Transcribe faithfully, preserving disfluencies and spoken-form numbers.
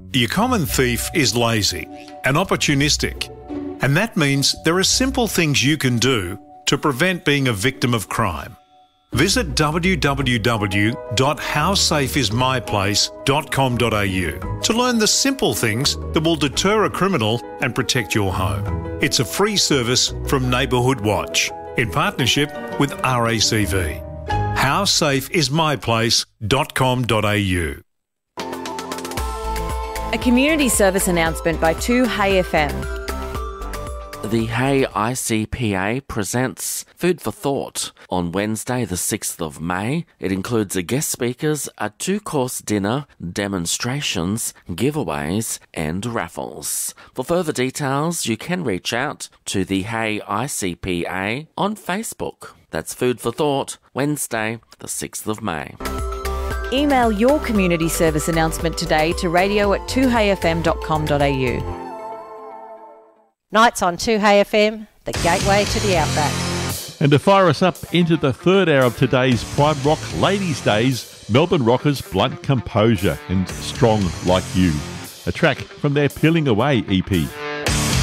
Your common thief is lazy and opportunistic, and that means there are simple things you can do to prevent being a victim of crime. Visit w w w dot how safe is my place dot com dot a u to learn the simple things that will deter a criminal and protect your home. It's a free service from Neighbourhood Watch in partnership with R A C V. how safe is my place dot com dot a u. A community service announcement by two Hay F M. The Hay I C P A presents Food for Thought on Wednesday the sixth of May. It includes a guest speakers, a two-course dinner, demonstrations, giveaways and raffles. For further details, you can reach out to the Hay I C P A on Facebook. That's Food for Thought, Wednesday the sixth of May. Email your community service announcement today to radio at two hay f m dot com dot a u. Nights on two Hay F M, the gateway to the outback. And to fire us up into the third hour of today's Prime Rock Ladies' Days, Melbourne rockers Blunt Composure and Strong Like You, a track from their Peeling Away E P.